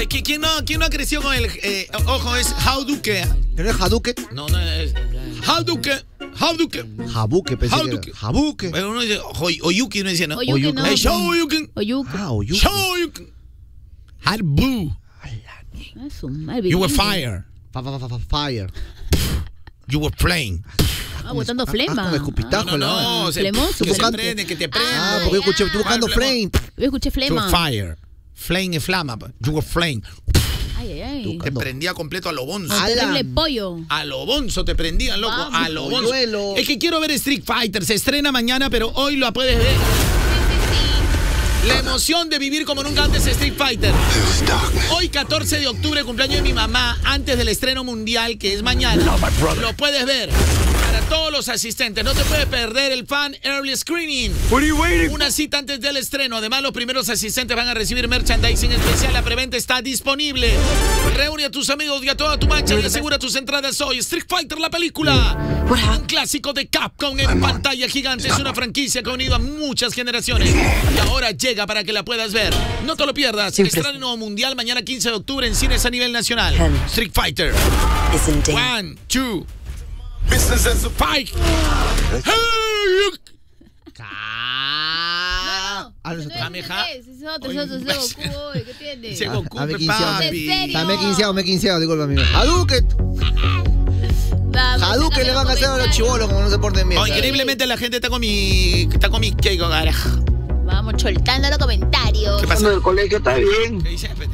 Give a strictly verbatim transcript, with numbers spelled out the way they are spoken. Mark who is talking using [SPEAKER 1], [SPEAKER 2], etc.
[SPEAKER 1] Oye, ¿quién no, quién no ha crecido con el... Eh, ojo, es Hadouken.
[SPEAKER 2] ¿Pero es Hadouken?
[SPEAKER 1] No, no es... Hadouken. Hadouken.
[SPEAKER 2] Habuque, pensé
[SPEAKER 1] Hadouken.
[SPEAKER 2] que era. Habuque.
[SPEAKER 1] Pero uno dice... Oy- Oyuki, uno dice, ¿no?
[SPEAKER 3] Oyuken, no.
[SPEAKER 1] Eh, Shoryuken.
[SPEAKER 3] Oyuken.
[SPEAKER 2] Ah, Oyuken.
[SPEAKER 1] Shoryuken. Harbu.
[SPEAKER 3] Ah, su madre,
[SPEAKER 1] You were
[SPEAKER 3] bilingüe.
[SPEAKER 1] fire.
[SPEAKER 2] Fa- fa- fa- fa- Fire.
[SPEAKER 1] You were flame.
[SPEAKER 3] Ah, botando
[SPEAKER 2] Ah,
[SPEAKER 3] flema.
[SPEAKER 2] con escupitajo.
[SPEAKER 1] No, no,
[SPEAKER 2] la-
[SPEAKER 1] no. Se,
[SPEAKER 3] Flemoso,
[SPEAKER 1] que se
[SPEAKER 2] buscando.
[SPEAKER 1] prende, que te prende.
[SPEAKER 2] Ah, porque yo escuché, estoy buscando
[SPEAKER 1] Ah,
[SPEAKER 2] flame.
[SPEAKER 3] Yo escuché
[SPEAKER 1] You were
[SPEAKER 3] flema.
[SPEAKER 1] fire. Flame es flama. pa. You were flame.
[SPEAKER 3] Ay, ay, ay.
[SPEAKER 1] Te prendía completo a lo bonzo.
[SPEAKER 2] Ah,
[SPEAKER 3] Terrible pollo.
[SPEAKER 1] A lo bonzo te prendían, loco.
[SPEAKER 3] Vamos,
[SPEAKER 1] A lo bonzo.
[SPEAKER 2] polluelo.
[SPEAKER 1] Es que quiero ver Street Fighter. Se estrena mañana, pero hoy la puedes ver. La emoción de vivir como nunca antes Street Fighter. Hoy, catorce de octubre, cumpleaños de mi mamá, antes del estreno mundial, que es mañana. Lo puedes ver. Para todos los asistentes, no te puedes perder el Fan Early Screening. Una cita antes del estreno. Además, los primeros asistentes van a recibir merchandising especial. La preventa está disponible. Reúne a tus amigos y a toda tu mancha y asegura tus entradas hoy. Street Fighter, la película. Un clásico de Capcom en pantalla gigante. Es una franquicia que ha unido a muchas generaciones. Y ahora llega para que la puedas ver. No te lo pierdas. Estreno mundial mañana quince de octubre en cines a nivel nacional. Street Fighter. One, two, fight.
[SPEAKER 3] No,
[SPEAKER 2] Ah, no,
[SPEAKER 3] no,
[SPEAKER 2] eso-
[SPEAKER 3] no,
[SPEAKER 1] Kameha.
[SPEAKER 3] es, es otro, es otro, es Goku, uy, ¿qué tiene?
[SPEAKER 1] Ese
[SPEAKER 2] Ah,
[SPEAKER 1] Goku,
[SPEAKER 2] ah, me
[SPEAKER 1] pe,
[SPEAKER 2] quinceado.
[SPEAKER 1] papi.
[SPEAKER 3] ¿En serio?
[SPEAKER 2] Ah, me he quinceado, me he quinceado, disculpa, amigo. Hadouken.
[SPEAKER 3] Vamos,
[SPEAKER 2] Hadouken
[SPEAKER 3] sácale
[SPEAKER 2] le van a hacer a los
[SPEAKER 3] comentarios.
[SPEAKER 2] chibolos como no se porten bien.
[SPEAKER 1] Oh, increíblemente la gente está con mi... Está con mi cake, carajo.
[SPEAKER 3] Vamos soltando los comentarios.
[SPEAKER 1] ¿Qué pasa?
[SPEAKER 4] del colegio está bien.
[SPEAKER 1] ¿Qué dices, pe?